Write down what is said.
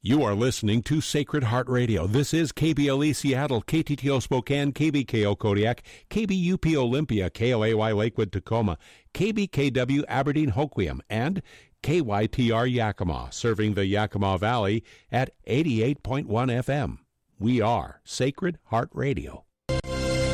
You are listening to Sacred Heart Radio. This is KBLE Seattle, KTTO Spokane, KBKO Kodiak, KBUP Olympia, KLAY Lakewood Tacoma, KBKW Aberdeen Hoquiam, and KYTR Yakima, serving the Yakima Valley at 88.1 FM. We are Sacred Heart Radio.